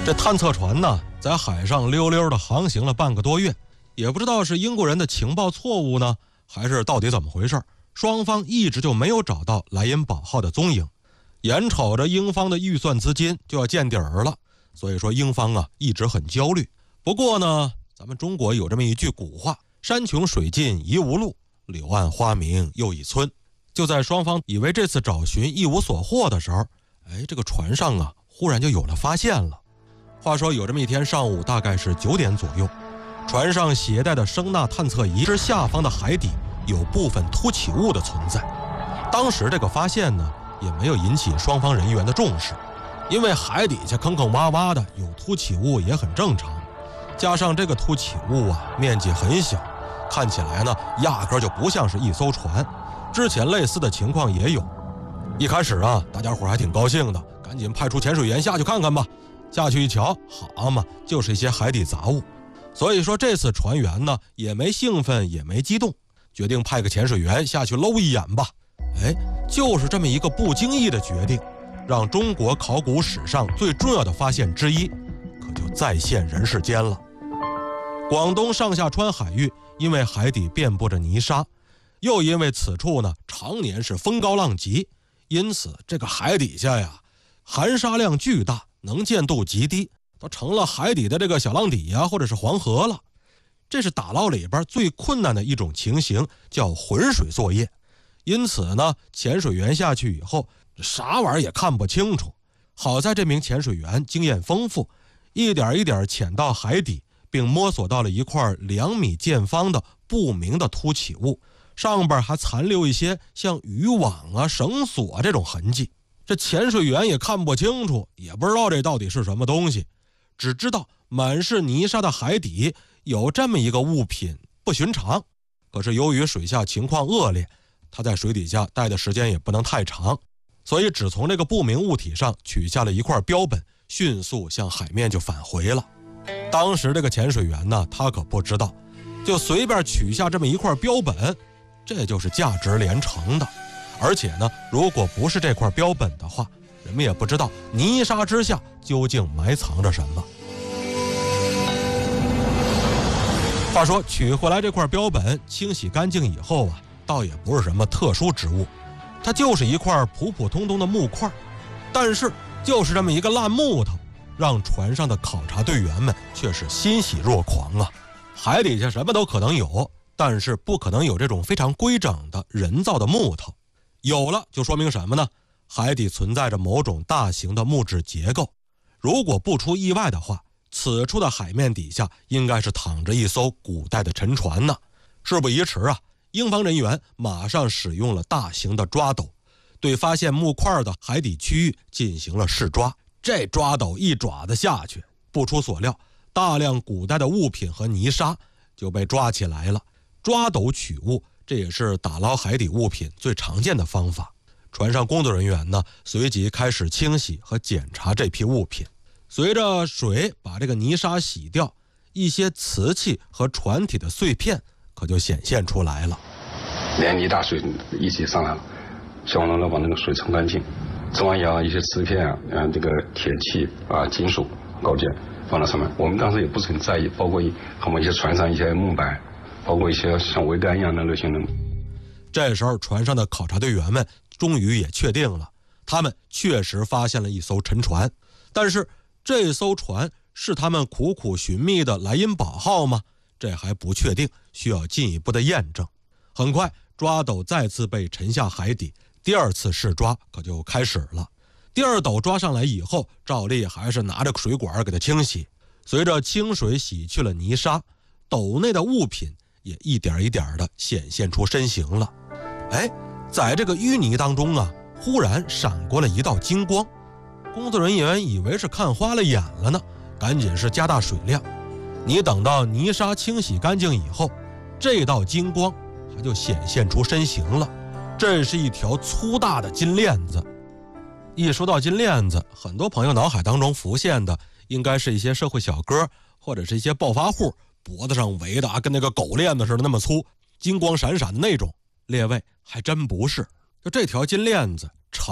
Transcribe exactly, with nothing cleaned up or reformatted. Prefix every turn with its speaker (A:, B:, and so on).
A: 这探测船呢，在海上溜溜的航行了半个多月，也不知道是英国人的情报错误呢，还是到底怎么回事，双方一直就没有找到莱茵堡号的踪影。眼瞅着英方的预算资金就要见底儿了，所以说英方啊一直很焦虑。不过呢，咱们中国有这么一句古话，山穷水尽疑无路，柳暗花明又一村。就在双方以为这次找寻一无所获的时候，哎，这个船上啊忽然就有了发现了。话说有这么一天上午，大概是九点左右，船上携带的声呐探测仪之下方的海底有部分凸起物的存在。当时这个发现呢也没有引起双方人员的重视，因为海底下坑坑洼洼的，有凸起物也很正常。加上这个凸起物啊面积很小，看起来呢压根就不像是一艘船。之前类似的情况也有。一开始啊大家伙还挺高兴的，赶紧派出潜水员下去看看吧。下去一瞧，好嘛，就是一些海底杂物。所以说这次船员呢也没兴奋也没激动，决定派个潜水员下去搂一眼吧。哎，就是这么一个不经意的决定，让中国考古史上最重要的发现之一可就再现人世间了。广东上下川海域因为海底遍布着泥沙，又因为此处呢常年是风高浪急，因此这个海底下呀含沙量巨大，能见度极低，都成了海底的这个小浪底呀，或者是黄河了。这是打捞里边最困难的一种情形，叫浑水作业。因此呢，潜水员下去以后啥玩意儿也看不清楚。好在这名潜水员经验丰富，一点一点潜到海底，并摸索到了一块两米见方的不明的凸起物，上边还残留一些像渔网啊、绳索这种痕迹。这潜水员也看不清楚，也不知道这到底是什么东西，只知道满是泥沙的海底有这么一个物品不寻常。可是由于水下情况恶劣，他在水底下待的时间也不能太长，所以只从这个不明物体上取下了一块标本，迅速向海面就返回了。当时这个潜水员呢，他可不知道，就随便取下这么一块标本，这就是价值连城的。而且呢，如果不是这块标本的话，人们也不知道泥沙之下究竟埋藏着什么。话说取回来这块标本清洗干净以后啊，倒也不是什么特殊之物，它就是一块普普通通的木块。但是就是这么一个烂木头，让船上的考察队员们却是欣喜若狂啊！海底下什么都可能有，但是不可能有这种非常规整的人造的木头。有了就说明什么呢？海底存在着某种大型的木质结构。如果不出意外的话，此处的海面底下应该是躺着一艘古代的沉船呢。事不宜迟啊，英方人员马上使用了大型的抓斗，对发现木块的海底区域进行了试抓。这抓斗一爪子下去，不出所料，大量古代的物品和泥沙就被抓起来了。抓斗取物，这也是打捞海底物品最常见的方法。船上工作人员呢，随即开始清洗和检查这批物品。随着水把这个泥沙洗掉，一些瓷器和船体的碎片可就显现出来了。
B: 连泥大水一起上来了，消防呢把那个水冲干净，冲完以后一些瓷片啊、呃、这个铁器啊、金属高件放到上面。我们当时也不是很在意，包括我们一些船上一些木板，包括一些像桅杆一样的类型的。
A: 这时候船上的考察队员们终于也确定了，他们确实发现了一艘沉船。但是这艘船是他们苦苦寻觅的莱茵堡号吗？这还不确定，需要进一步的验证。很快抓斗再次被沉下海底，第二次试抓可就开始了。第二斗抓上来以后，照例还是拿着水管给它清洗。随着清水洗去了泥沙，斗内的物品也一点一点的显现出身形了。哎，在这个淤泥当中啊，忽然闪过了一道金光。工作人员以为是看花了眼了呢，赶紧是加大水量。你等到泥沙清洗干净以后，这道金光它就显现出身形了。这是一条粗大的金链子。一说到金链子，很多朋友脑海当中浮现的应该是一些社会小哥或者是一些暴发户脖子上围的啊，跟那个狗链子似的那么粗，金光闪闪的那种。列位还真不是，就这条金链子